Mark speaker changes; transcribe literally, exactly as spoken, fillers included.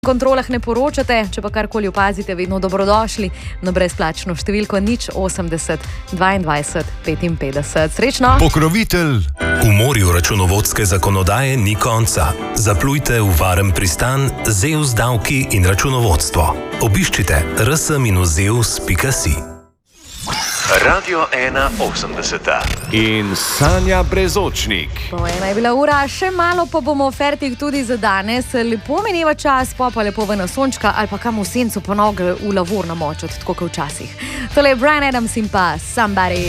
Speaker 1: kontrolah ne poročate, če pa karkoli opazite, vedno dobrodošli na brezplačno številko nič osemdeset dvaindvajset petinpetdeset. Srečno!
Speaker 2: Pokrovitelj. V morju računovodske zakonodaje ni konca. Zaplujte v varen pristan Zeus davki in računovodstvo. Obiščite r s minus zeus pika si.
Speaker 3: Radio ena osemdeseta
Speaker 4: in Sanja Brezočnik.
Speaker 1: Po ena je bila ura, še malo pa bomo fertik tudi za danes. Lepo mineva čas, pa pa lepo ven sončka ali pa kam v sencu po noge v lavor namočiti, tako kot včasih. Tole je Bryan Adams in pa Somebody.